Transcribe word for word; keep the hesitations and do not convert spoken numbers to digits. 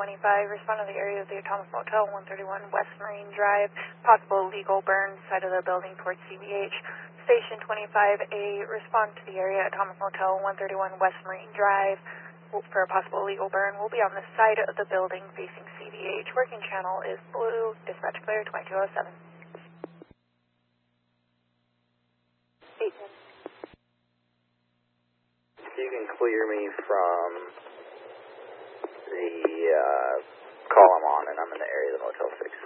twenty-five, respond to the area of the Atomic Motel, one thirty-one West Marine Drive, possible legal burn, side of the building towards C V H. Station twenty-five A, respond to the area Atomic Motel, one thirty-one West Marine Drive, for a possible legal burn. Will be on the side of the building facing C V H. Working channel is blue, dispatch clear, twenty-two oh seven. Ethan. You can clear me from the uh, call I'm on, and I'm in the area of the Motel six.